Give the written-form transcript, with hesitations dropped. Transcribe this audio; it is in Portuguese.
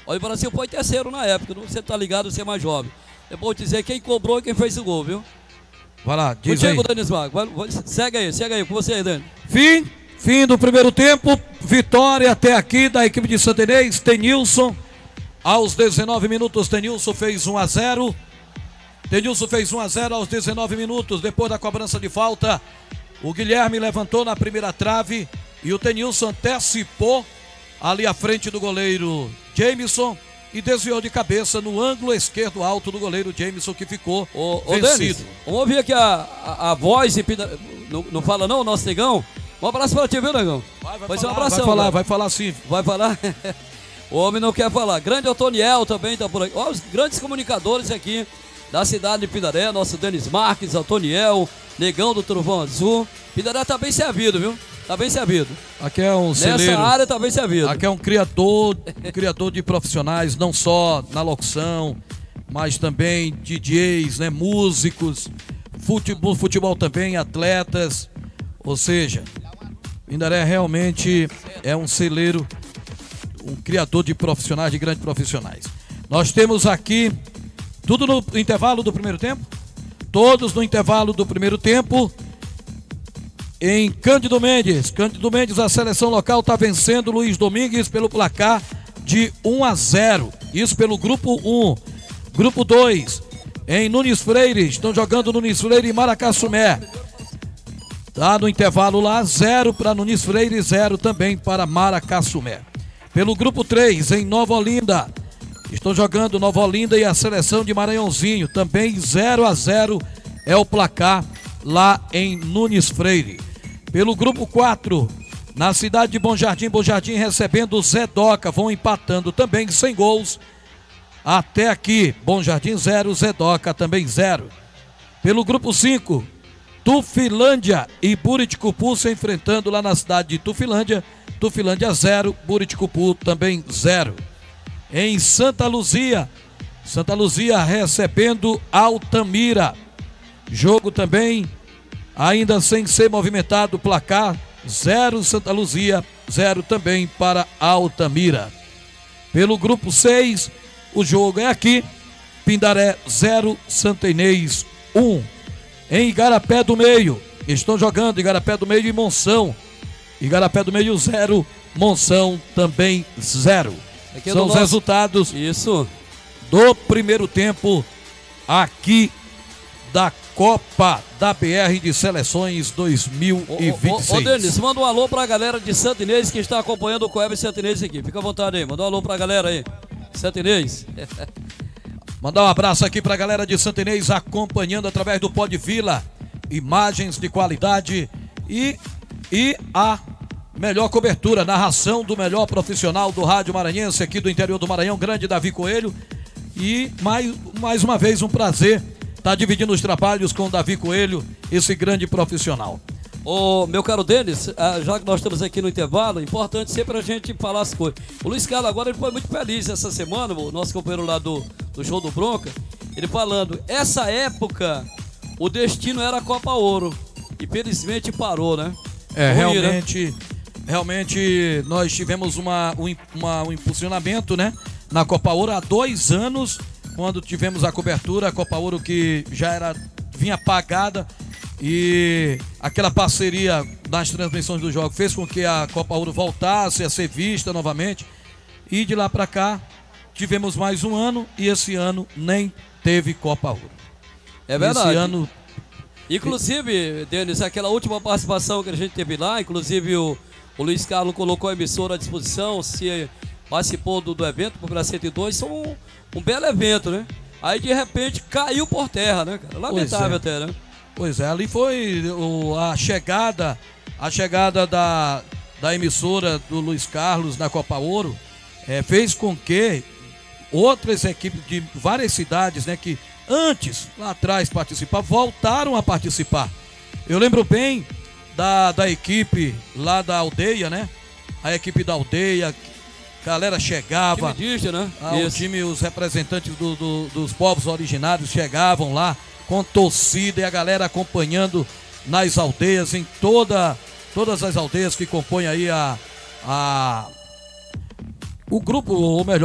Olha, o Brasil foi terceiro na época, você tá ligado, você é mais jovem. É bom dizer quem cobrou e quem fez o gol, viu? Vai lá, diz Contigo, aí. Denis Marcos. Segue aí, com você aí, Denis. Fim do primeiro tempo, vitória até aqui da equipe de Santa Inês. Tenilson, aos 19 minutos, Tenilson fez 1-0. Tenilson fez 1-0 aos 19 minutos, depois da cobrança de falta. O Guilherme levantou na primeira trave e o Tenilson antecipou ali à frente do goleiro Jameson e desviou de cabeça no ângulo esquerdo alto do goleiro Jameson, que ficou vencido. Denis, vamos ouvir aqui a voz. Não fala não, nosso negão? Um abraço para ti, viu, negão? Vai falar sim. Vai falar? O homem não quer falar. Grande Otoniel também tá por aqui. Olha os grandes comunicadores aqui da cidade de Pindaré, nosso Denis Marques, Otoniel, Negão do Trovão Azul. Pindaré tá bem servido, viu? Tá bem servido. Aqui é um celeiro. Nessa área tá bem servido. Aqui é um criador de profissionais, não só na locução, mas também DJs, né, músicos, futebol também, atletas. Ou seja, Pindaré realmente é um celeiro, um criador de profissionais, de grandes profissionais. Nós temos aqui tudo no intervalo do primeiro tempo, todos no intervalo do primeiro tempo. Em Cândido Mendes, a seleção local está vencendo Luiz Domingues pelo placar de 1-0, isso pelo grupo 1. Grupo 2, em Nunes Freire, estão jogando Nunes Freire e Maracassumé. Tá no intervalo lá, 0 para Nunes Freire, 0 também para Maracassumé. Pelo grupo 3, em Nova Olinda, estão jogando Nova Olinda e a seleção de Maranhãozinho, também 0-0 é o placar lá em Nunes Freire. Pelo grupo 4, na cidade de Bom Jardim recebendo o Zé Doca, vão empatando também sem gols. Até aqui, Bom Jardim 0, Zé Doca também 0. Pelo grupo 5, Tufilândia e Buriticupu se enfrentando lá na cidade de Tufilândia. Tufilândia 0, Buriticupu também 0. Em Santa Luzia recebendo Altamira. Jogo também ainda sem ser movimentado, placar 0 Santa Luzia, 0 também para Altamira. Pelo grupo 6, o jogo é aqui, Pindaré 0, Santa Inês 1. Em Igarapé do Meio, estão jogando Igarapé do Meio e Monção. Igarapé do Meio 0, Monção também 0. São os resultados do primeiro tempo aqui da Copa da BR de Seleções 2026. Ô Denis, manda um alô pra galera de Santa Inês que está acompanhando o Coeb Santa Inês aqui. Fica à vontade aí, manda um alô pra galera aí, Santa Inês. Mandar um abraço aqui pra galera de Santa Inês acompanhando através do Pod Vila. Imagens de qualidade e a melhor cobertura, narração do melhor profissional do rádio maranhense aqui do interior do Maranhão, grande Davi Coelho. E mais uma vez um prazer estar dividindo os trabalhos com o Davi Coelho, esse grande profissional. Ô, meu caro Denis, já que nós estamos aqui no intervalo, é importante sempre a gente falar as coisas. O Luiz Carlos agora ele foi muito feliz essa semana, o nosso companheiro lá do show do Bronca, ele falando, essa época o destino era a Copa Ouro e felizmente parou, né? Realmente nós tivemos um impulsionamento, né, na Copa Ouro há 2 anos, quando tivemos a cobertura, a Copa Ouro que vinha pagada, e aquela parceria nas transmissões do jogo fez com que a Copa Ouro voltasse a ser vista novamente, e de lá para cá tivemos mais um ano, e esse ano nem teve Copa Ouro. É verdade. Esse ano... Inclusive, Denis, aquela última participação que a gente teve lá, inclusive o Luiz Carlos colocou a emissora à disposição, se participou do evento, Popular 102, foi um belo evento, né? Aí de repente caiu por terra, né, cara? Lamentável até, né? Pois é, ali foi a chegada da emissora do Luiz Carlos na Copa Ouro, fez com que outras equipes de várias cidades, né, que antes, lá atrás, participavam, voltaram a participar. Eu lembro bem da equipe lá da aldeia, né? A equipe da aldeia, galera chegava, time indígena, os representantes dos povos originários chegavam lá com torcida e a galera acompanhando nas aldeias, em todas as aldeias que compõem aí o grupo, ou melhor,